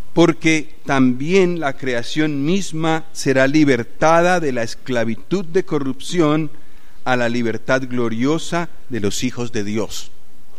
porque también la creación misma será libertada de la esclavitud de corrupción a la libertad gloriosa de los hijos de Dios.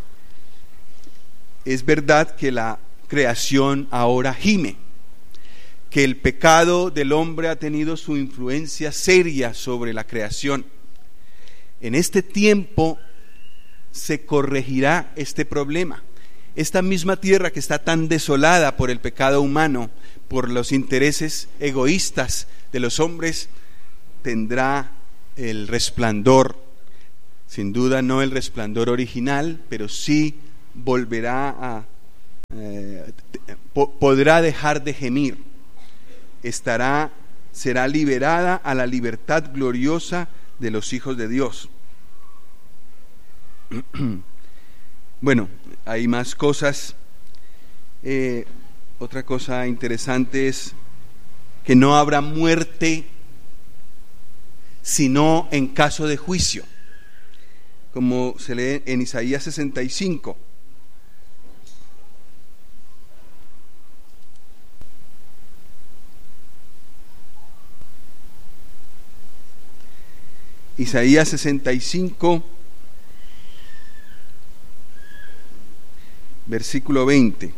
Es verdad que la creación ahora gime, que el pecado del hombre ha tenido su influencia seria sobre la creación. En este tiempo se corregirá este problema. Esta misma tierra que está tan desolada por el pecado humano, por los intereses egoístas de los hombres, tendrá el resplandor, sin duda no el resplandor original, pero sí volverá podrá dejar de gemir, será liberada a la libertad gloriosa de los hijos de Dios. Bueno, hay más cosas. Otra cosa interesante es que no habrá muerte sino en caso de juicio, como se lee en Isaías 65. Isaías 65, versículo 20.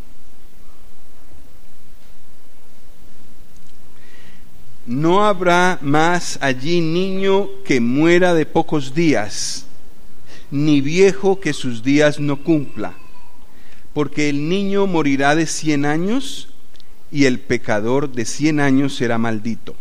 No habrá más allí niño que muera de pocos días, ni viejo que sus días no cumpla, porque el niño morirá de 100 años y el pecador de 100 años será maldito.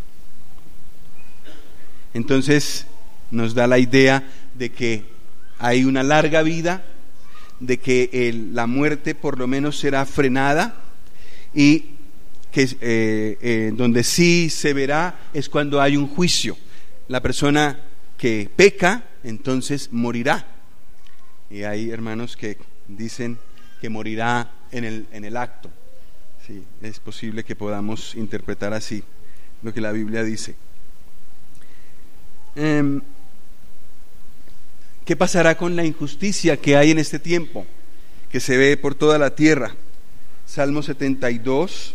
Entonces nos da la idea de que hay una larga vida, de que la muerte por lo menos será frenada, y que donde sí se verá es cuando hay un juicio. La persona que peca entonces morirá, y hay hermanos que dicen que morirá en el acto. Sí, es posible que podamos interpretar así lo que la Biblia dice. ¿Qué pasará con la injusticia que hay en este tiempo, que se ve por toda la tierra? Salmo 72.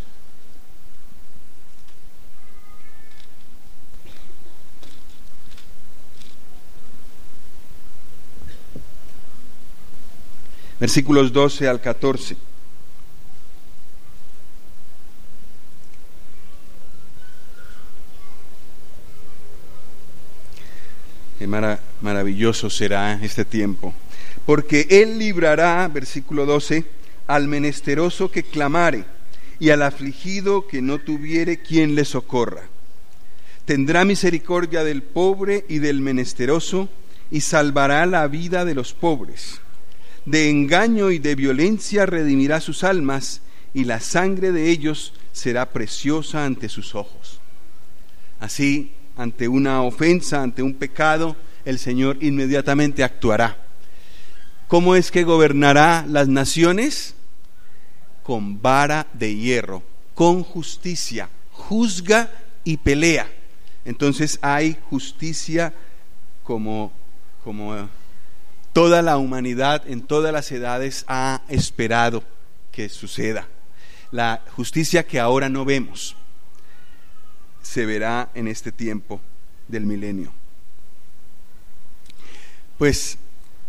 Versículos 12 al 14. Qué maravilloso será este tiempo. Porque Él librará, versículo 12, al menesteroso que clamare, y al afligido que no tuviere quien le socorra. Tendrá misericordia del pobre y del menesteroso, y salvará la vida de los pobres. De engaño y de violencia redimirá sus almas, y la sangre de ellos será preciosa ante sus ojos. Así, ante una ofensa, ante un pecado, el Señor inmediatamente actuará. ¿Cómo es que gobernará las naciones? Con vara de hierro, con justicia, juzga y pelea. Entonces hay justicia como toda la humanidad en todas las edades ha esperado que suceda. La justicia que ahora no vemos se verá en este tiempo del milenio. Pues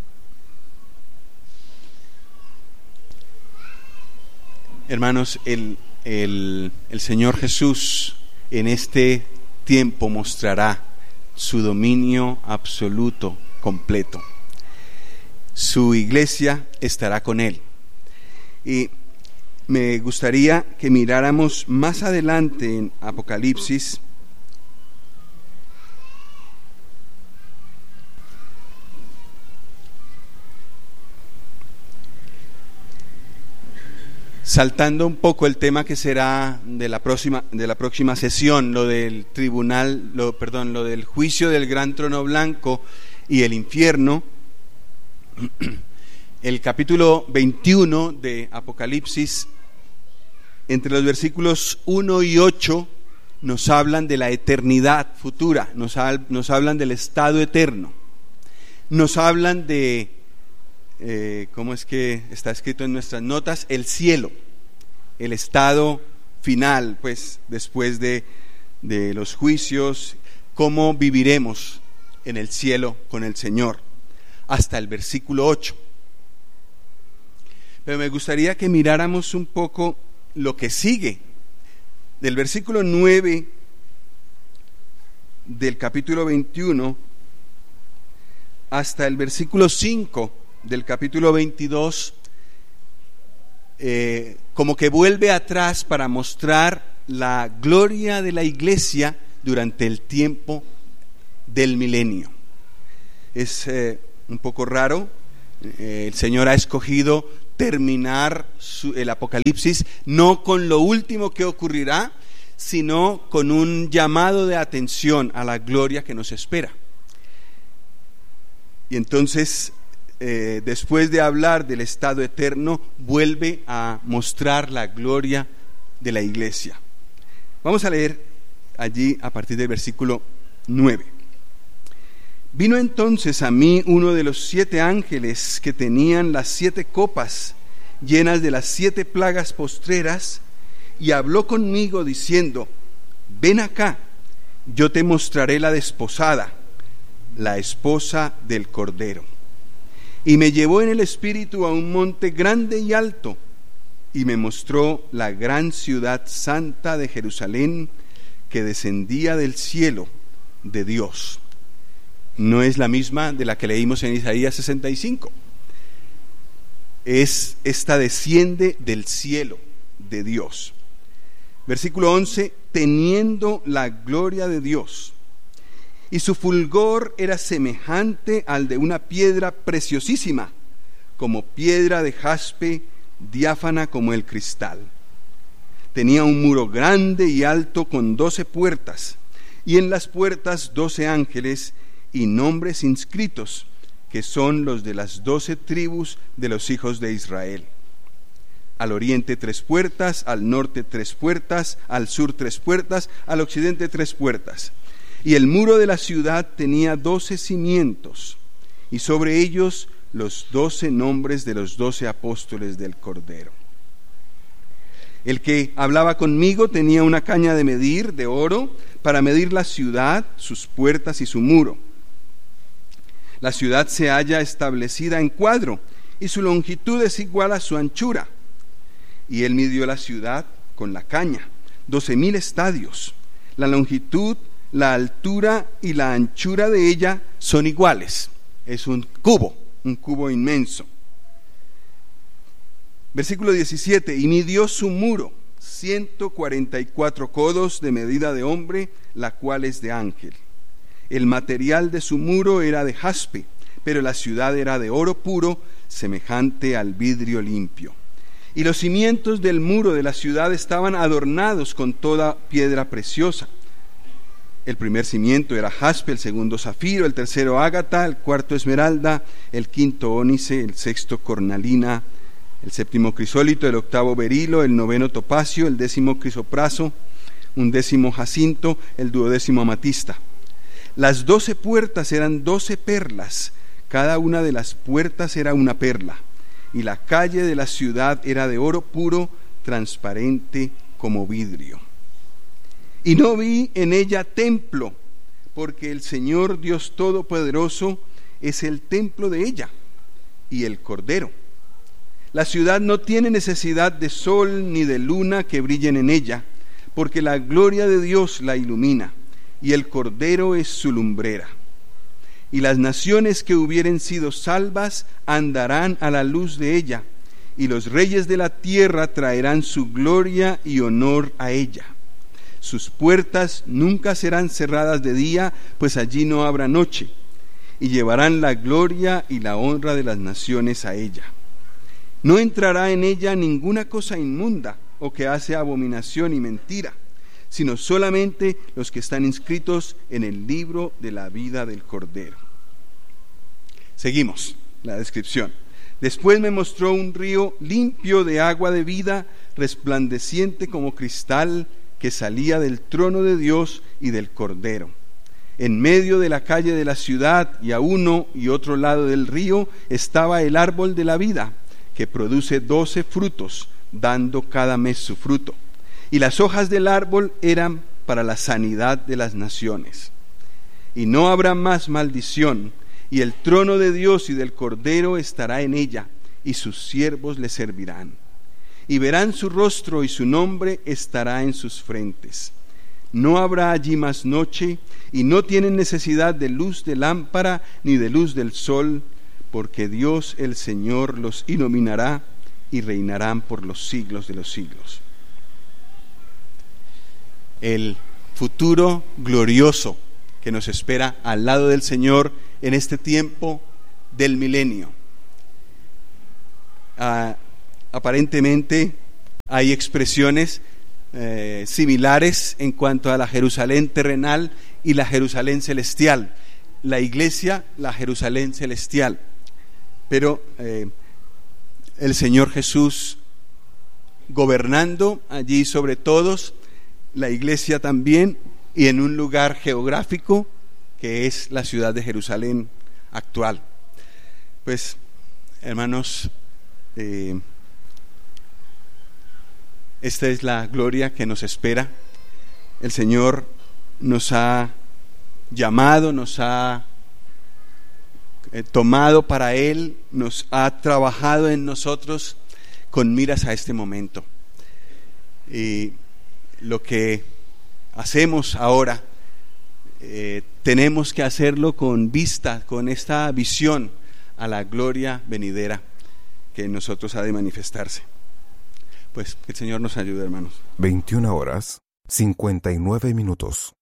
hermanos, el Señor Jesús en este tiempo mostrará su dominio absoluto, completo. Su iglesia estará con Él. Y me gustaría que miráramos más adelante en Apocalipsis, saltando un poco el tema que será de la próxima sesión, lo del tribunal, lo del juicio del gran trono blanco y el infierno. El capítulo 21 de Apocalipsis, entre los versículos 1 y 8, nos hablan de la eternidad futura, nos hablan del estado eterno, nos hablan de ¿cómo es que está escrito en nuestras notas? El cielo, el estado final, pues después de los juicios, cómo viviremos en el cielo con el Señor, hasta el versículo 8. Pero me gustaría que miráramos un poco lo que sigue, del versículo 9 del capítulo 21 hasta el versículo 5 del capítulo 22, como que vuelve atrás para mostrar la gloria de la iglesia durante el tiempo del milenio. Es un poco raro. El Señor ha escogido terminar el Apocalipsis no con lo último que ocurrirá, sino con un llamado de atención a la gloria que nos espera. Y entonces, después de hablar del estado eterno, vuelve a mostrar la gloria de la iglesia. Vamos a leer allí a partir del versículo 9. Vino entonces a mí uno de los 7 ángeles que tenían las 7 copas llenas de las 7 plagas postreras, y habló conmigo diciendo: ven acá, yo te mostraré la desposada, la esposa del Cordero. Y me llevó en el espíritu a un monte grande y alto, y me mostró la gran ciudad santa de Jerusalén, que descendía del cielo de Dios. No es la misma de la que leímos en Isaías 65. Esta desciende del cielo de Dios. Versículo 11: teniendo la gloria de Dios, y su fulgor era semejante al de una piedra preciosísima, como piedra de jaspe, diáfana como el cristal. Tenía un muro grande y alto con 12 puertas, y en las puertas 12 ángeles y nombres inscritos, que son los de las 12 tribus de los hijos de Israel. Al oriente 3 puertas, al norte 3 puertas, al sur 3 puertas, al occidente 3 puertas. Y el muro de la ciudad tenía 12 cimientos, y sobre ellos los 12 nombres de los 12 apóstoles del Cordero. El que hablaba conmigo tenía una caña de medir de oro para medir la ciudad, sus puertas y su muro. La ciudad se halla establecida en cuadro, y su longitud es igual a su anchura. Y él midió la ciudad con la caña, 12,000 estadios. La longitud, la altura y la anchura de ella son iguales. Es un cubo inmenso. Versículo 17: y midió su muro 144 codos de medida de hombre, la cual es de ángel. El material de su muro era de jaspe, pero la ciudad era de oro puro, semejante al vidrio limpio. Y los cimientos del muro de la ciudad estaban adornados con toda piedra preciosa. El primer cimiento era jaspe, el segundo zafiro, el tercero ágata, el cuarto esmeralda, el quinto ónice, el sexto cornalina, el séptimo crisólito, el octavo berilo, el noveno topacio, el 10º crisopraso, 11º jacinto, el 12º amatista. Las 12 puertas eran 12 perlas, cada una de las puertas era una perla, y la calle de la ciudad era de oro puro, transparente como vidrio. Y no vi en ella templo, porque el Señor Dios Todopoderoso es el templo de ella, y el Cordero. La ciudad no tiene necesidad de sol ni de luna que brillen en ella, porque la gloria de Dios la ilumina, y el Cordero es su lumbrera. Y las naciones que hubieren sido salvas andarán a la luz de ella, y los reyes de la tierra traerán su gloria y honor a ella. Sus puertas nunca serán cerradas de día, pues allí no habrá noche, y llevarán la gloria y la honra de las naciones a ella. No entrará en ella ninguna cosa inmunda o que hace abominación y mentira, sino solamente los que están inscritos en el libro de la vida del Cordero. Seguimos la descripción. Después me mostró un río limpio de agua de vida, resplandeciente como cristal, que salía del trono de Dios y del Cordero. En medio de la calle de la ciudad y a uno y otro lado del río estaba el árbol de la vida, que produce 12 frutos, dando cada mes su fruto, y las hojas del árbol eran para la sanidad de las naciones. Y no habrá más maldición, y el trono de Dios y del Cordero estará en ella, y sus siervos le servirán. Y verán su rostro, y su nombre estará en sus frentes. No habrá allí más noche, y no tienen necesidad de luz de lámpara ni de luz del sol, porque Dios el Señor los iluminará y reinarán por los siglos de los siglos. El futuro glorioso que nos espera al lado del Señor en este tiempo del milenio. Aparentemente hay expresiones similares en cuanto a la Jerusalén terrenal y la Jerusalén celestial. La iglesia, la Jerusalén celestial. Pero el Señor Jesús gobernando allí sobre todos, la iglesia también, y en un lugar geográfico que es la ciudad de Jerusalén actual. Pues, hermanos, esta es la gloria que nos espera. El Señor nos ha llamado, nos ha tomado para Él, nos ha trabajado en nosotros con miras a este momento. Y lo que hacemos ahora, tenemos que hacerlo con vista, con esta visión a la gloria venidera que en nosotros ha de manifestarse. Pues que el Señor nos ayude, hermanos. 21:59.